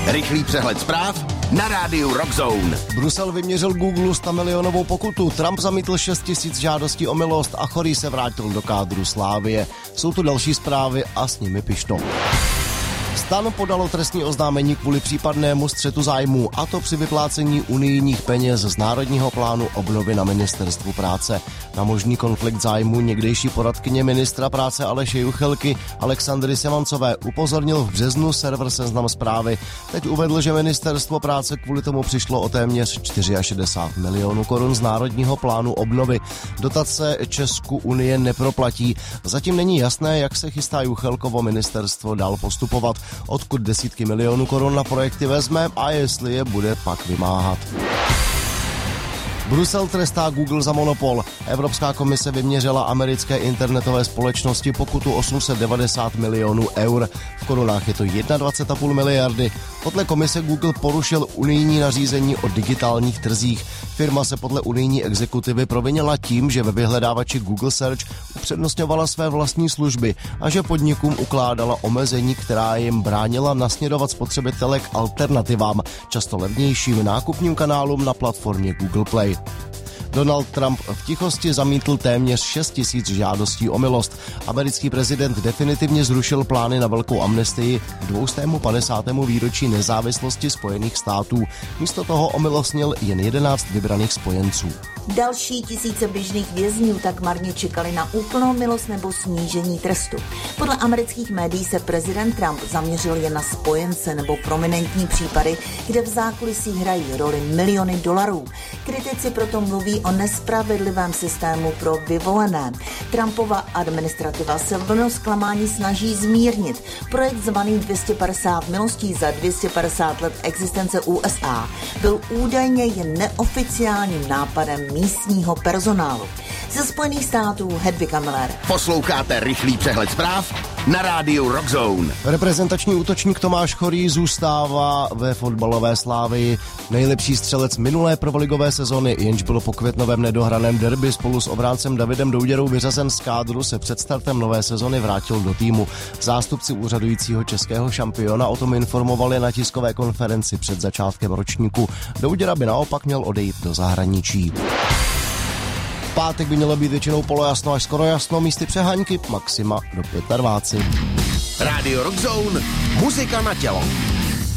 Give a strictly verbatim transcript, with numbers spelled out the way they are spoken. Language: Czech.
Rychlý přehled zpráv na rádiu Rockzone. Brusel vyměřil Google sto milionovou pokutu, Trump zamítl šest tisíc žádostí o milost a Chorý se vrátil do kádru Slávie. Jsou tu další zprávy a s nimi Pišto. STAN podalo trestní oznámení kvůli případnému střetu zájmů, a to při vyplácení unijních peněz z Národního plánu obnovy na Ministerstvu práce. Na možný konflikt zájmů někdejší poradkyně ministra práce Aleše Juchelky Alexandry Semancové upozornil v březnu server Seznam Zprávy. Teď uvedl, že Ministerstvo práce kvůli tomu přišlo o téměř šedesát čtyři milionů korun z Národního plánu obnovy. Dotace Česku Unie neproplatí. Zatím není jasné, jak se chystá Juchelkovo ministerstvo dál postupovat, odkud desítky milionů korun na projekty vezme a jestli je bude pak vymáhat. Brusel trestá Google za monopol. Evropská komise vyměřila americké internetové společnosti pokutu osm set devadesát milionů eur. V korunách je to dvacet jedna celá pět miliardy. Podle komise Google porušil unijní nařízení o digitálních trzích. Firma se podle unijní exekutivy provinila tím, že ve vyhledávači Google Search upřednostňovala své vlastní služby a že podnikům ukládala omezení, která jim bránila nasměrovat spotřebitele k alternativám, často levnějším nákupním kanálům na platformě Google Play. Donald Trump v tichosti zamítl téměř šest tisíc žádostí o milost. Americký prezident definitivně zrušil plány na velkou amnestii k dvoustému padesátému výročí nezávislosti Spojených států. Místo toho omilostnil jen jedenáct vybraných spojenců. Další tisíce běžných vězňů tak marně čekali na úplnou milost nebo snížení trestu. Podle amerických médií se prezident Trump zaměřil jen na spojence nebo prominentní případy, kde v zákulisí hrají roli miliony dolarů. Kritici proto mluví o nespravedlivém systému pro vyvolené. Trumpova administrativa se vlnou zklamání snaží zmírnit. Projekt zvaný dvě stě padesát milostí za dvě stě padesát let existence U S A byl údajně jen neoficiálním nápadem místního personálu. Ze Spojených států Hedvika Miller. Posloucháte rychlý přehled zpráv na rádiu Rockzone. Reprezentační útočník Tomáš Chorý zůstává ve fotbalové Slávii. Nejlepší střelec minulé prvoligové sezony, jenž byl po květnovém nedohraném derby spolu s obráncem Davidem Douděrou vyřazen z kádru, se před startem nové sezony vrátil do týmu. Zástupci úřadujícího českého šampiona o tom informovali na tiskové konferenci před začátkem ročníku. Douděra by naopak měl odejít do zahraničí. V pátek by mělo být většinou polojasno až skoro jasno, místy přehánky, maxima do dvacet pět. Rádio Rockzone, muzika na tělo.